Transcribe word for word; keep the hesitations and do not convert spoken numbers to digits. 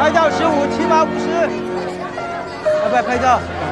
拍照十五，七八五十，拜拜拍照。